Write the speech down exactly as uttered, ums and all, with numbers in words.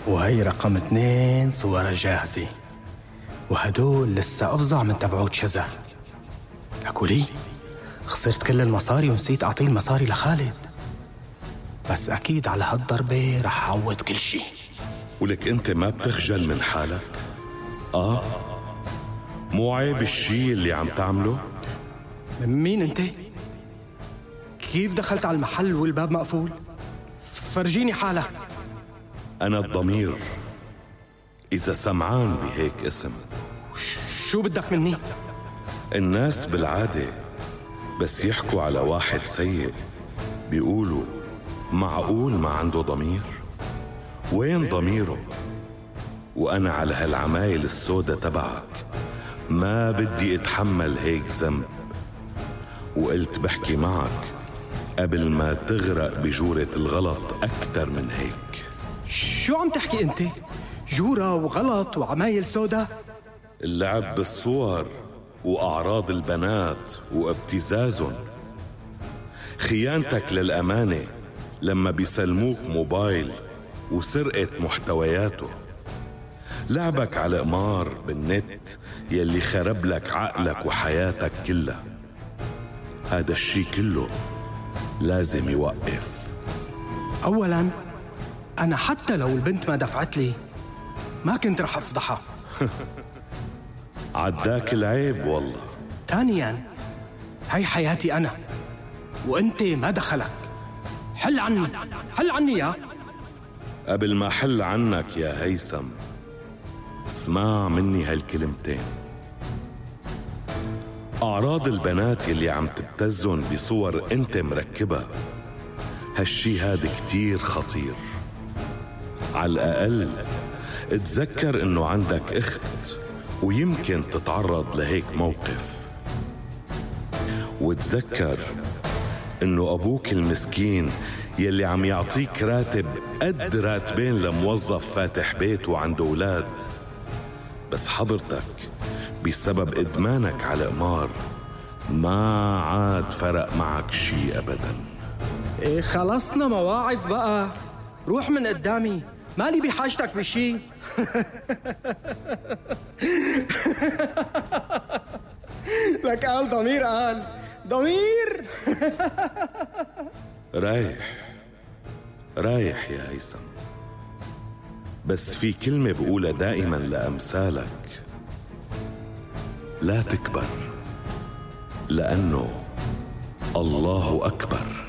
وهي رقم اثنين صورة جاهزة، وهدول لسه أفظع من تبعوت شذا. لكو لي خسرت كل المصاري ونسيت أعطيه المصاري لخالد، بس أكيد على هالضربة رح أعوض كل شي. ولك أنت ما بتخجل من حالك؟ آه مو عيب الشي اللي عم تعمله؟ من مين أنت؟ كيف دخلت على المحل والباب مقفول؟ فرجيني حالك. أنا الضمير، إذا سمعان بهيك اسم. شو بدك مني؟ الناس بالعادة بس يحكوا على واحد سيء بيقولوا معقول ما عنده ضمير؟ وين ضميره؟ وأنا على هالعمايل السودة تبعك ما بدي اتحمل هيك ذنب، وقلت بحكي معك قبل ما تغرق بجورة الغلط أكتر من هيك. شو عم تحكي أنت؟ جورة وغلط وعمايل سودة؟ اللعب بالصور وأعراض البنات وابتزازهم، خيانتك للأمانة لما بيسلموك موبايل وسرقة محتوياته، لعبك على قمار بالنت يلي خرب لك عقلك وحياتك كلها. هذا الشي كله لازم يوقف. أولاً أنا حتى لو البنت ما دفعت لي ما كنت رح أفضحها. عداك العيب والله. ثانياً هاي حياتي أنا وأنت ما دخلك. حل عني، حل عني يا. قبل ما حل عنك يا هيثم اسمع مني هالكلمتين. أعراض البنات يلي عم تبتزن بصور أنت مركبها، هالشي هاد كتير خطير. على الأقل اتذكر إنه عندك أخت ويمكن تتعرض لهيك موقف، وتذكر إنه أبوك المسكين يلي عم يعطيك راتب قد راتبين لموظف فاتح بيت وعنده أولاد، بس حضرتك بسبب إدمانك على قمار ما عاد فرق معك شي أبداً. إيه خلصنا مواعظ بقى، روح من قدامي، مالي بحاجتك بشي. لك قال ضمير، قال ضمير. رايح رايح يا هيثم، بس في كلمة بقولها دائما لأمثالك: لا تكبر، لأنه الله أكبر.